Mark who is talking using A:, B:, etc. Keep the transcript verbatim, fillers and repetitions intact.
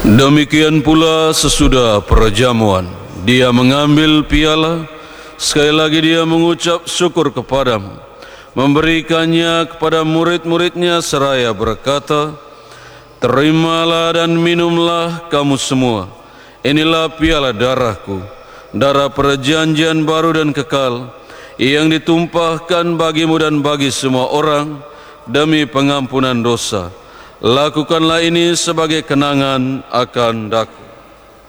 A: Demikian pula sesudah perjamuan, dia mengambil piala, sekali lagi dia mengucap syukur kepadamu, memberikannya kepada murid-muridnya seraya berkata, "Terimalah dan minumlah kamu semua, inilah piala darahku, darah perjanjian baru dan kekal, yang ditumpahkan bagimu dan bagi semua orang demi pengampunan dosa. Lakukanlah ini sebagai kenangan akan daku."